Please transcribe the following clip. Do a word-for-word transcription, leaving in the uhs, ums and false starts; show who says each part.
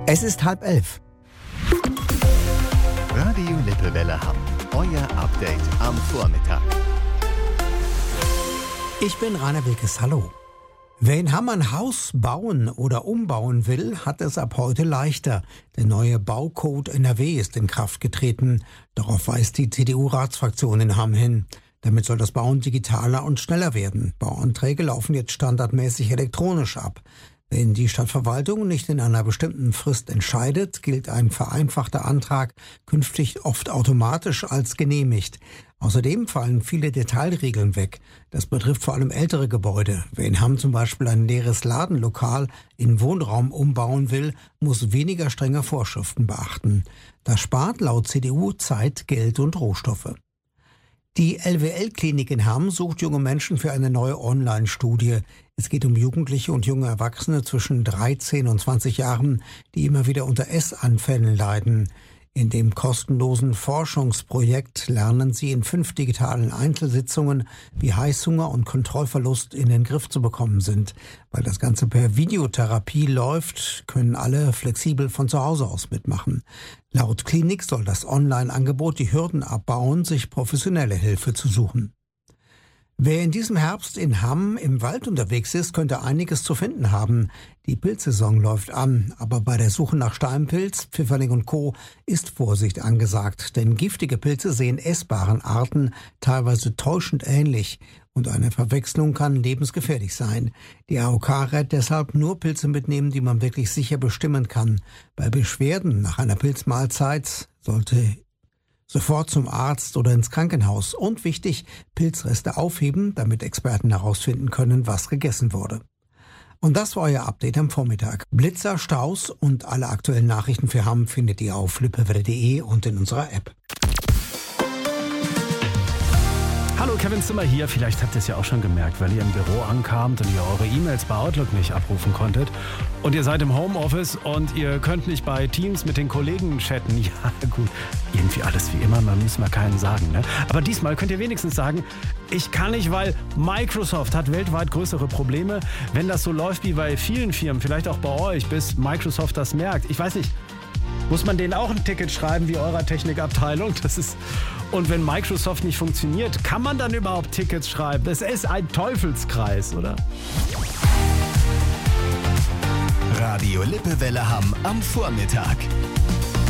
Speaker 1: Es ist halb elf.
Speaker 2: Radio Lippewelle Hamm. Euer Update am Vormittag.
Speaker 1: Ich bin Rainer Wilkes. Hallo. Wer in Hamm ein Haus bauen oder umbauen will, hat es ab heute leichter. Der neue Baucode N R W ist in Kraft getreten. Darauf weist die C D U-Ratsfraktion in Hamm hin. Damit soll das Bauen digitaler und schneller werden. Bauanträge laufen jetzt standardmäßig elektronisch ab. Wenn die Stadtverwaltung nicht in einer bestimmten Frist entscheidet, gilt ein vereinfachter Antrag künftig oft automatisch als genehmigt. Außerdem fallen viele Detailregeln weg. Das betrifft vor allem ältere Gebäude. Wer in Hamm zum Beispiel ein leeres Ladenlokal in Wohnraum umbauen will, muss weniger strenge Vorschriften beachten. Das spart laut C D U Zeit, Geld und Rohstoffe. Die L W L-Klinik in Hamm sucht junge Menschen für eine neue Online-Studie. Es geht um Jugendliche und junge Erwachsene zwischen dreizehn und zwanzig Jahren, die immer wieder unter Essanfällen leiden. In dem kostenlosen Forschungsprojekt lernen sie in fünf digitalen Einzelsitzungen, wie Heißhunger und Kontrollverlust in den Griff zu bekommen sind. Weil das Ganze per Videotherapie läuft, können alle flexibel von zu Hause aus mitmachen. Laut Klinik soll das Online-Angebot die Hürden abbauen, sich professionelle Hilfe zu suchen. Wer in diesem Herbst in Hamm im Wald unterwegs ist, könnte einiges zu finden haben. Die Pilzsaison läuft an, aber bei der Suche nach Steinpilz, Pfifferling und Co. ist Vorsicht angesagt, denn giftige Pilze sehen essbaren Arten teilweise täuschend ähnlich und eine Verwechslung kann lebensgefährlich sein. Die A O K rät deshalb nur Pilze mitnehmen, die man wirklich sicher bestimmen kann. Bei Beschwerden nach einer Pilzmahlzeit sollte sofort zum Arzt oder ins Krankenhaus. Und wichtig, Pilzreste aufheben, damit Experten herausfinden können, was gegessen wurde. Und das war euer Update am Vormittag. Blitzer, Staus und alle aktuellen Nachrichten für Hamm findet ihr auf lippewelle punkt de und in unserer App.
Speaker 3: Hallo, Kevin Zimmer hier. Vielleicht habt ihr es ja auch schon gemerkt, weil ihr im Büro ankamt und ihr eure E-Mails bei Outlook nicht abrufen konntet. Und ihr seid im Homeoffice und ihr könnt nicht bei Teams mit den Kollegen chatten. Ja, gut, irgendwie alles wie immer, man muss mal keinen sagen, ne? Aber diesmal könnt ihr wenigstens sagen, ich kann nicht, weil Microsoft hat weltweit größere Probleme. Wenn das so läuft wie bei vielen Firmen, vielleicht auch bei euch, bis Microsoft das merkt. Ich weiß nicht, muss man denen auch ein Ticket schreiben wie eurer Technikabteilung? Das ist... Und wenn Microsoft nicht funktioniert, kann man dann überhaupt Tickets schreiben? Das ist ein Teufelskreis, oder?
Speaker 2: Radio Lippewelle Hamm am Vormittag.